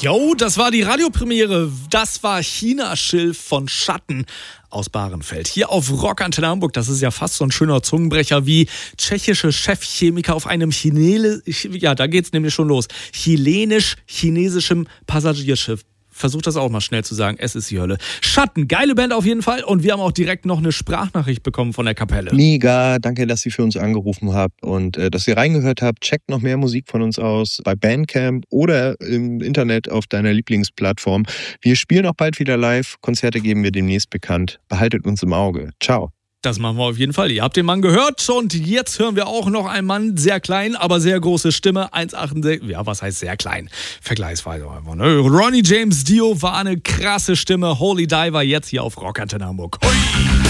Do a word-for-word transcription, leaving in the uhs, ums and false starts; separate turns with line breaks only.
Jo, das war die Radiopremiere. Das war China-Schilf von Schatten aus Bahrenfeld. Hier auf Rockantenne Hamburg, das ist ja fast so ein schöner Zungenbrecher wie tschechische Chefchemiker auf einem Chinele... Ja, da geht's nämlich schon los. Chilenisch-chinesischem Passagierschiff. Versuch das auch mal schnell zu sagen. Es ist die Hölle. Schatten, geile Band auf jeden Fall. Und wir haben auch direkt noch eine Sprachnachricht bekommen von der Kapelle.
Mega, danke, dass ihr für uns angerufen habt und äh, dass ihr reingehört habt. Checkt noch mehr Musik von uns aus bei Bandcamp oder im Internet auf deiner Lieblingsplattform. Wir spielen auch bald wieder live. Konzerte geben wir demnächst bekannt. Behaltet uns im Auge. Ciao.
Das machen wir auf jeden Fall. Ihr habt den Mann gehört und jetzt hören wir auch noch einen Mann, sehr klein, aber sehr große Stimme, eins Komma achtundsechzig, ja, was heißt sehr klein? Vergleichsweise einfach, ne? Ronnie James Dio war eine krasse Stimme, Holy Diver, jetzt hier auf Rockantenne Hamburg. Hui!